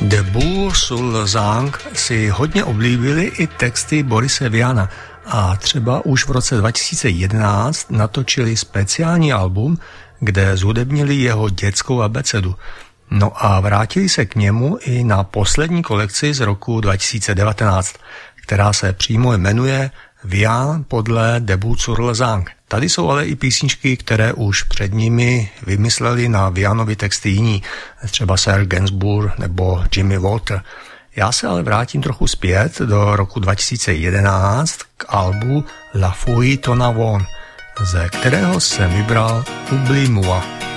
Debout sur le Zang si hodně oblíbili i texty Borise Viana a třeba už v roce 2011 natočili speciální album, kde zhudebnili jeho dětskou abecedu. No a vrátili se k němu i na poslední kolekci z roku 2019, která se přímo jmenuje Vian podle Debout sur le Zang. Tady jsou ale i písničky, které už před nimi vymysleli na Vianovy texty jiní, třeba Serge Gainsbourg nebo Jimmy Walter. Já se ale vrátím trochu zpět do roku 2011 k albu La Fuite en Avant, ze kterého jsem vybral Oublie-moi.